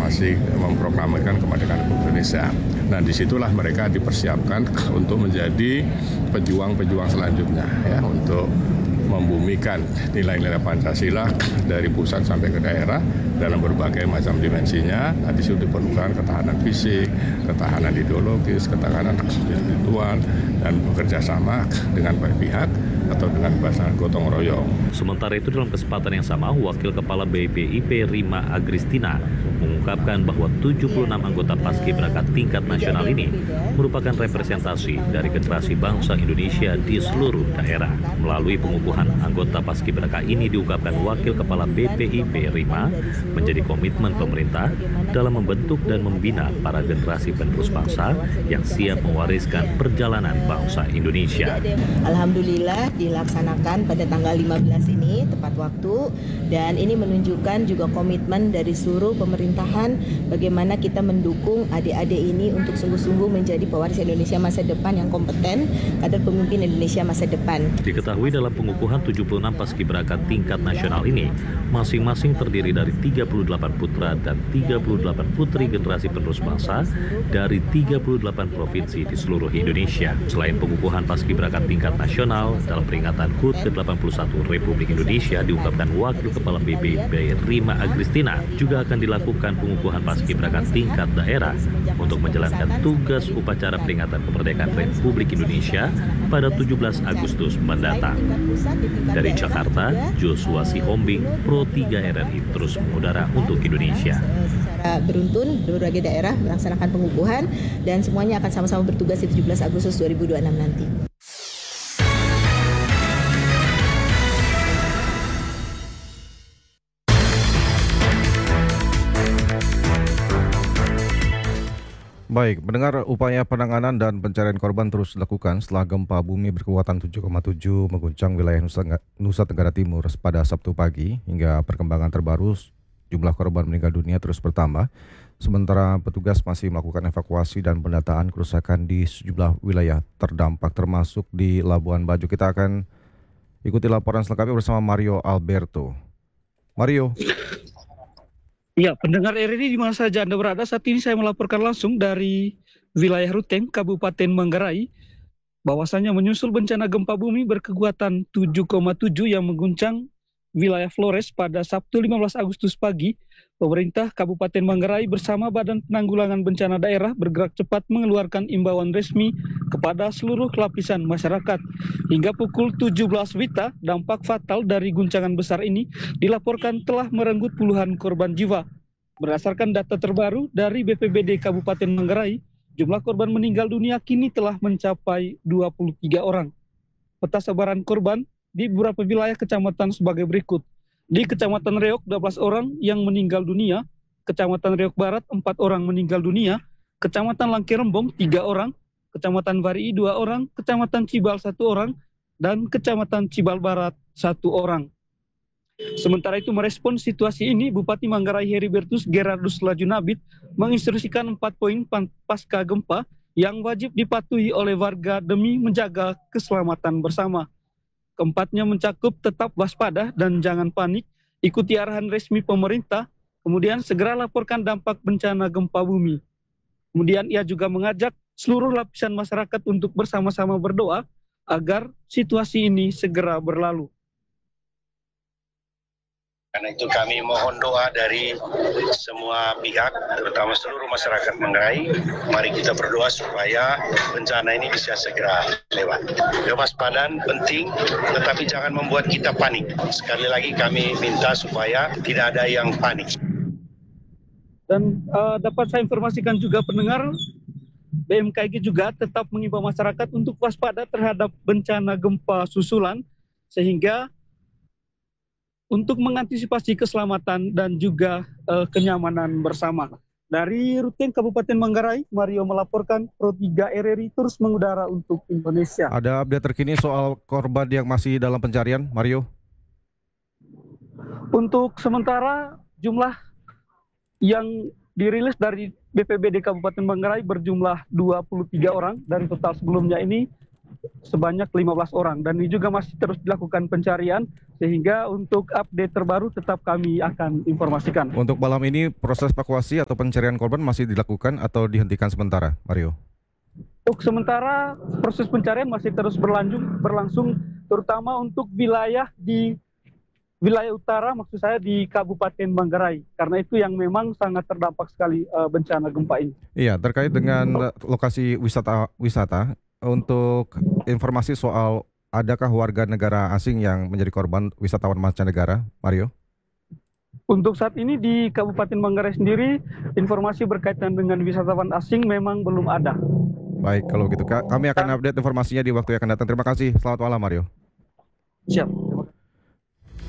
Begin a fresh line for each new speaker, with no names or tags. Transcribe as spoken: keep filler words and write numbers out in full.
proklamasi memproklamirkan kemerdekaan Republik Indonesia. Nah, disitulah mereka dipersiapkan untuk menjadi pejuang-pejuang selanjutnya, ya, untuk membumikan nilai-nilai Pancasila dari pusat sampai ke daerah dalam berbagai macam dimensinya. Nah, di situ diperlukan ketahanan fisik, ketahanan ideologis, ketahanan spiritual, dan bekerja sama dengan banyak pihak atau dengan bahasa gotong royong.
Sementara itu dalam kesempatan yang sama, Wakil Kepala B P I P Rima Agristina mengungkapkan bahwa tujuh puluh enam anggota Paskibraka tingkat nasional ini merupakan representasi dari generasi bangsa Indonesia di seluruh daerah. Melalui pengukuhan anggota Paskibraka ini diungkapkan Wakil Kepala B P I P Rima menjadi komitmen pemerintah dalam membentuk dan membina para generasi penerus bangsa yang siap mewariskan perjalanan bangsa Indonesia.
Alhamdulillah dilaksanakan pada tanggal lima belas ini tepat waktu, dan ini menunjukkan juga komitmen dari seluruh pemerintahan bagaimana kita mendukung adik-adik ini untuk sungguh-sungguh menjadi pewaris Indonesia masa depan yang kompeten, kader pemimpin Indonesia masa depan.
Diketahui dalam pengukuhan tujuh puluh enam Paskibraka tingkat nasional ini masing-masing terdiri dari tiga puluh delapan putra dan tiga puluh delapan putri generasi penerus bangsa dari tiga puluh delapan provinsi di seluruh Indonesia. Selain pengukuhan Paskibraka tingkat nasional, dalam peringatan H U T ke delapan puluh satu Republik Indonesia diungkapkan Wakil Kepala B P I P Rima Agristina juga akan dilakukan pengukuhan Paskibraka tingkat daerah untuk menjalankan tugas upacara peringatan kemerdekaan Republik Indonesia pada tujuh belas Agustus mendatang. Dari Jakarta, Joshua Sihombing, Pro tiga R R I terus mengudara untuk Indonesia.
Secara beruntun, berbagai daerah melaksanakan pengukuhan dan semuanya akan sama-sama bertugas di tujuh belas Agustus dua ribu dua puluh enam nanti.
Baik, mendengar upaya penanganan dan pencarian korban terus dilakukan setelah gempa bumi berkekuatan tujuh koma tujuh mengguncang wilayah Nusa, Nusa Tenggara Timur pada Sabtu pagi. Hingga perkembangan terbaru, jumlah korban meninggal dunia terus bertambah. Sementara petugas masih melakukan evakuasi dan pendataan kerusakan di sejumlah wilayah terdampak termasuk di Labuan Bajo. Kita akan ikuti laporan selengkapnya bersama Mario Alberto. Mario.
Ya, pendengar R R I di mana saja Anda berada, saat ini saya melaporkan langsung dari wilayah Ruteng, Kabupaten Manggarai, bahwasanya menyusul bencana gempa bumi berkekuatan tujuh koma tujuh yang mengguncang wilayah Flores pada Sabtu lima belas Agustus pagi, pemerintah Kabupaten Manggarai bersama Badan Penanggulangan Bencana Daerah bergerak cepat mengeluarkan imbauan resmi kepada seluruh lapisan masyarakat. Hingga pukul tujuh belas Wita, dampak fatal dari guncangan besar ini dilaporkan telah merenggut puluhan korban jiwa. Berdasarkan data terbaru dari B P B D Kabupaten Manggarai, jumlah korban meninggal dunia kini telah mencapai dua puluh tiga orang. Peta sebaran korban di beberapa wilayah kecamatan sebagai berikut. Di Kecamatan Reok dua belas orang yang meninggal dunia, Kecamatan Reok Barat empat orang meninggal dunia, Kecamatan Langkirembong tiga orang, Kecamatan Varii dua orang, Kecamatan Cibal satu orang, dan Kecamatan Cibal Barat satu orang. Sementara itu merespons situasi ini, Bupati Manggarai Heribertus Gerardus Lajunabit menginstruksikan empat poin pasca gempa yang wajib dipatuhi oleh warga demi menjaga keselamatan bersama. Keempatnya mencakup tetap waspada dan jangan panik, ikuti arahan resmi pemerintah, kemudian segera laporkan dampak bencana gempa bumi. Kemudian ia juga mengajak seluruh lapisan masyarakat untuk bersama-sama berdoa agar situasi ini segera berlalu.
Karena itu kami mohon doa dari semua pihak, terutama seluruh masyarakat Manggarai. Mari kita berdoa supaya bencana ini bisa segera lewat. Kewaspadaan penting, tetapi jangan membuat kita panik. Sekali lagi kami minta supaya tidak ada yang panik.
Dan uh, dapat saya informasikan juga pendengar, B M K G juga tetap mengimbau masyarakat untuk waspada terhadap bencana gempa susulan, sehingga untuk mengantisipasi keselamatan dan juga uh, kenyamanan bersama. Dari Ruteng Kabupaten Manggarai, Mario melaporkan, Pro tiga R R I terus mengudara untuk Indonesia.
Ada update terkini soal korban yang masih dalam pencarian, Mario?
Untuk sementara, jumlah yang dirilis dari B P B D Kabupaten Manggarai berjumlah dua puluh tiga orang. Dari total sebelumnya ini sebanyak lima belas orang, dan ini juga masih terus dilakukan pencarian, sehingga untuk update terbaru tetap kami akan informasikan.
Untuk malam ini proses evakuasi atau pencarian korban masih dilakukan atau dihentikan sementara, Mario?
Untuk sementara proses pencarian masih terus berlanjut, berlangsung, terutama untuk wilayah di wilayah utara, maksud saya di Kabupaten Manggarai, karena itu yang memang sangat terdampak sekali uh, bencana gempa ini.
Iya, terkait dengan lokasi wisata wisata, untuk informasi soal adakah warga negara asing yang menjadi korban wisatawan mancanegara, Mario?
Untuk saat ini di Kabupaten Manggarai sendiri, informasi berkaitan dengan wisatawan asing memang belum ada.
Baik, kalau gitu kami akan update informasinya di waktu yang akan datang. Terima kasih. Selamat malam, Mario.
Siap.